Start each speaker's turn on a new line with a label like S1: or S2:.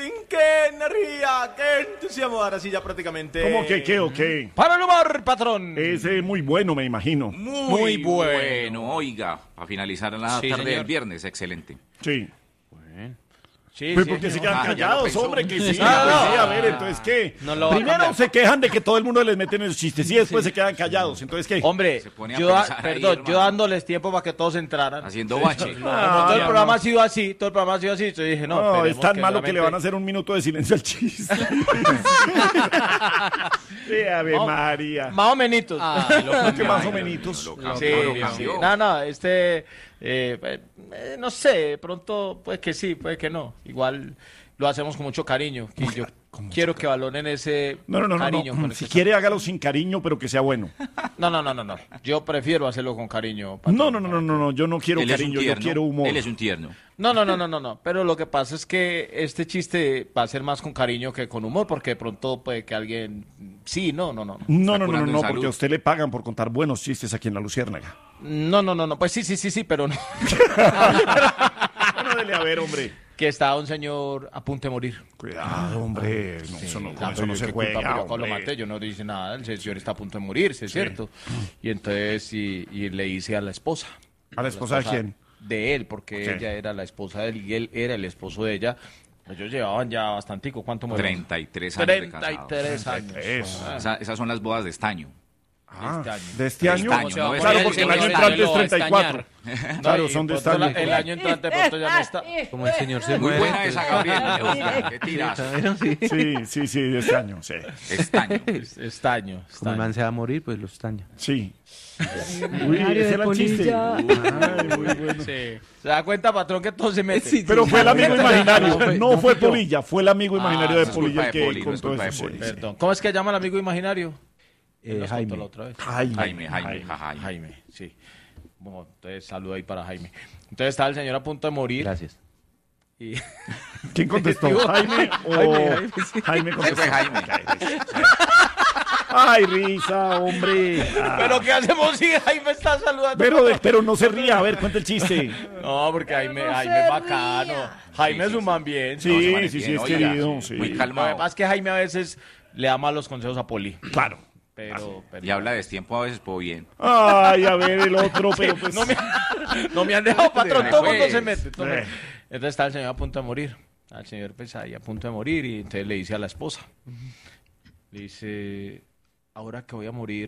S1: qué energía, qué entusiasmo. Ahora sí, ya prácticamente.
S2: ¿Cómo que qué o qué?
S3: Para el humor, patrón.
S2: Es muy bueno, me imagino.
S4: Muy bueno, oiga, a finalizar la
S3: Sí,
S4: tarde
S3: señor.
S4: del viernes, excelente.
S2: Sí.
S3: Sí,
S2: Pues
S3: sí,
S2: porque se
S3: señor.
S2: quedan
S4: Ah, ya lo
S2: callados,
S4: pensó.
S2: hombre, que sí, pues sí,
S3: No,
S2: a ver, entonces, ¿qué?
S3: No lo va a
S2: Primero
S3: cambiar.
S2: se quejan de que todo el mundo les mete en esos chistes y después se quedan callados, entonces, ¿qué?
S3: Hombre,
S4: Se pone a
S3: yo,
S4: pensar ahí,
S3: perdón,
S4: hermano.
S3: yo dándoles tiempo para que todos entraran.
S4: Haciendo bache.
S3: Como todo el
S2: no,
S3: programa
S2: no.
S3: ha sido así, todo el programa ha sido así, yo dije, no,
S2: No, es
S3: esperemos
S2: tan malo que le van a
S3: realmente-
S2: hacer un minuto de silencio al chiste. Sí, Ave María.
S3: Más o menitos.
S2: ¿Qué más o menitos?
S4: Lo cambió,
S3: Sí,
S4: lo
S3: sí.
S4: cambió.
S3: No, no sé, de pronto puede que sí, puede que no. Igual lo hacemos con mucho cariño. Y yo quiero que valoren ese
S2: No,
S3: cariño. con el
S2: Si
S3: que
S2: quiere, hágalo sin cariño, pero que sea bueno.
S3: No. Yo prefiero hacerlo con cariño.
S2: No, yo no quiero
S4: Él es un
S2: cariño, yo
S4: tierno.
S2: quiero humor.
S4: Él es un tierno.
S3: No. Pero lo que pasa es que este chiste va a ser más con cariño que con humor, porque de pronto puede que alguien. Sí, no.
S2: No,
S4: curando en
S2: porque
S4: salud.
S2: a usted le pagan por contar buenos chistes aquí en La Luciérnaga.
S3: No. Pues sí, pero no.
S2: Bueno, dele a ver, hombre.
S3: Que está un señor a punto de morir.
S2: Cuidado, hombre. No, eso no, con
S3: Ah,
S2: eso
S3: pero
S2: no
S3: yo
S2: se
S3: qué culpa,
S2: juega,
S3: pero yo lo
S2: hombre.
S3: maté, yo no dije nada, el señor está a punto de morirse, ¿cierto? Y entonces, y le hice a la esposa.
S2: ¿A la esposa de quién?
S3: De él, porque
S2: Ok.
S3: ella era la esposa de él y él era el esposo de ella. Ellos llevaban ya bastantico, ¿cuánto murió?
S4: 33 años de casados.
S3: 33 años.
S2: Eso.
S4: Esas son las bodas de estaño.
S2: Ah,
S3: este año.
S2: ¿de este año?
S4: Este año, ¿no?
S2: Claro,
S4: Es
S2: porque el
S4: el
S2: año
S4: señor
S2: entrante
S5: lo
S2: es
S5: va a
S2: 34. Claro,
S3: y
S2: son de
S3: pronto
S2: este año.
S3: el año entrante pronto ya no está.
S5: Como el señor se
S4: Muy
S5: muere.
S4: buena esa, Gabriel. Qué tirazo.
S2: Sí, de este año, sí.
S4: Estaño.
S3: Estaño.
S5: Como el man se va a morir, pues lo estaña.
S2: Sí. Uy, ese era el chiste. Ay, muy bueno.
S3: Sí. ¿Se da cuenta, patrón, que todo se mete?
S5: Sí.
S2: Pero fue el amigo imaginario, no fue
S5: fui yo.
S2: Polilla, fue el amigo imaginario de
S4: no es culpa
S2: Polilla el
S4: de
S2: que
S4: Poli, no es
S2: contó
S4: culpa de
S2: eso.
S4: Poli.
S2: Sí.
S3: Perdón. ¿Cómo es que llama el amigo imaginario? Él nos contó la
S5: Jaime.
S3: otra vez.
S4: Jaime.
S3: Jaime, sí. Bueno, entonces saludo ahí para Jaime. Entonces estaba el señor a punto de morir.
S5: Gracias.
S3: Y...
S2: ¿Quién contestó? ¿Jaime o Jaime
S4: Ese
S2: contestó?
S4: fue Jaime.
S2: Ay, risa, hombre. Ah.
S3: ¿Pero qué hacemos si Jaime está saludando?
S2: Pero no se ría, a ver, cuenta el chiste.
S3: No, porque Jaime es bacano. Jaime es un man bien.
S4: No, se
S2: Sí,
S4: pone
S2: sí,
S4: bien,
S2: es
S4: oiga,
S2: querido, sí.
S4: Muy
S3: Lo que
S4: calmado.
S3: pasa es que Jaime a veces le da malos consejos a Poli.
S2: Claro.
S3: Pero
S4: Y habla de destiempo a veces, pues bien.
S2: Ay, a ver el otro, pero pues...
S3: no me han dejado, patrón. Todo el mundo
S4: Pues.
S3: se mete. todo el mundo.
S2: Eh.
S3: Entonces está el señor a punto de morir. Al señor pues ahí a punto de morir. Y entonces le dice a la esposa. Le dice, ahora que voy a morir,